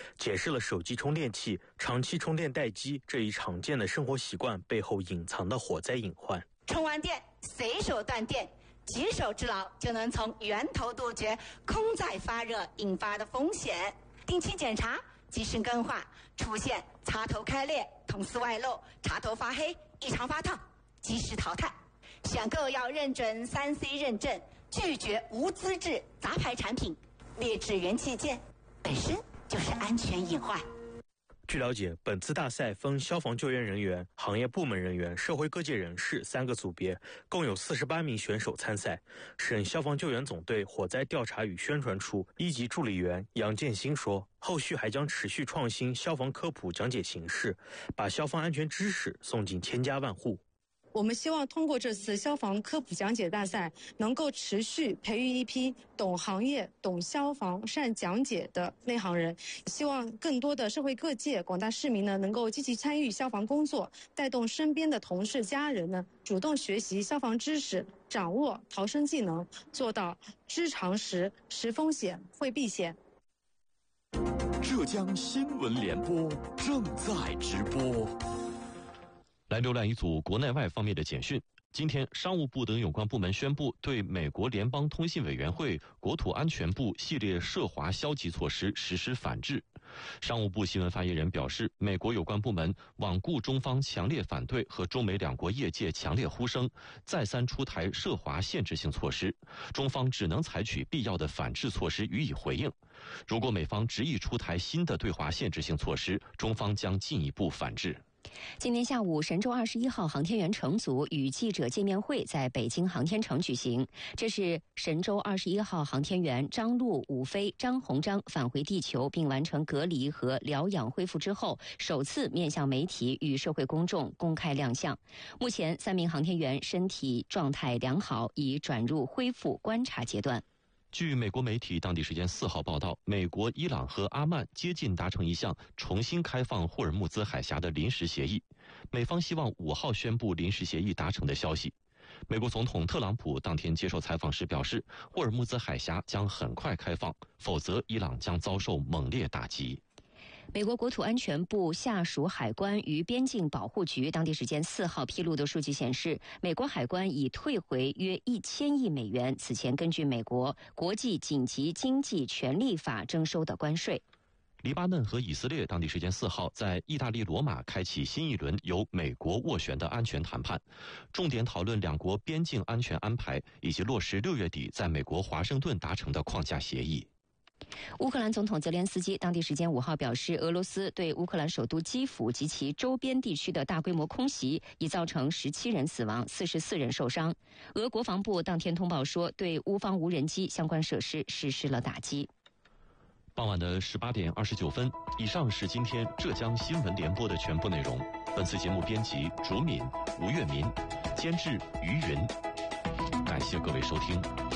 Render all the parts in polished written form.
解释了手机充电器长期充电待机这一常见的生活习惯背后隐藏的火灾隐患。 充完电随手断电，举手之劳就能从源头杜绝空载发热引发的风险。定期检查，及时更换，出现插头开裂、铜丝外露、插头发黑、异常发烫，及时淘汰。选购要认准3C 认证，拒绝无资质杂牌产品。劣质元器件本身就是安全隐患。 据了解，本次大赛分消防救援人员、行业部门人员、社会各界人士3个组别，共有48名选手参赛。省消防救援总队火灾调查与宣传处1级助理员杨建新说，后续还将持续创新消防科普讲解形式，把消防安全知识送进千家万户。 我们希望通过这次消防科普讲解大赛，能够持续培育一批懂行业、懂消防、善讲解的内行人。希望更多的社会各界、广大市民呢，能够积极参与消防工作，带动身边的同事、家人呢，主动学习消防知识，掌握逃生技能，做到知常识、识风险、会避险。 浙江新闻联播正在直播。 来浏览一组国内外方面的简讯。今天，商务部等有关部门宣布对美国联邦通信委员会国土安全部系列涉华消极措施实施反制。商务部新闻发言人表示，美国有关部门罔顾中方强烈反对和中美两国业界强烈呼声，再三出台涉华限制性措施，中方只能采取必要的反制措施予以回应。如果美方执意出台新的对华限制性措施，中方将进一步反制。 今天下午，神舟21号航天员乘组与记者见面会在北京航天城举行。这是神舟21号航天员张陆、武飞、张鸿章返回地球并完成隔离和疗养恢复之后，首次面向媒体与社会公众公开亮相。目前3名航天员身体状态良好，已转入恢复观察阶段。 据美国媒体当地时间4号报道，美国、伊朗和阿曼接近达成一项重新开放霍尔木兹海峡的临时协议，美方希望5号宣布临时协议达成的消息。美国总统特朗普当天接受采访时表示，霍尔木兹海峡将很快开放，否则伊朗将遭受猛烈打击。 美国国土安全部下属海关与边境保护局当地时间4号披露的数据显示，美国海关已退回约1000亿美元此前根据美国国际紧急经济权利法征收的关税。 黎巴嫩和以色列当地时间4号在意大利罗马开启新一轮由美国斡旋的安全谈判，重点讨论两国边境安全安排以及落实6月底在美国华盛顿达成的框架协议。 乌克兰总统泽连斯基当地时间5号表示，俄罗斯对乌克兰首都基辅及其周边地区的大规模空袭已造成17人死亡、44人受伤。俄国防部当天通报说，对乌方无人机相关设施实施了打击。 傍晚的18点29分，以上是今天浙江新闻联播的全部内容。本次节目编辑竹敏、吴月民，监制于云。感谢各位收听。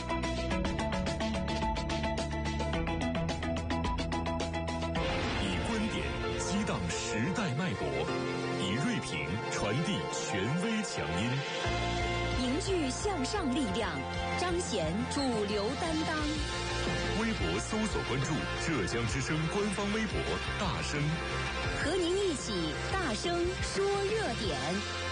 激荡时代脉搏，以锐评传递权威强音， 凝聚向上力量，彰显主流担当。 微博搜索关注浙江之声官方微博大声， 和您一起大声说热点。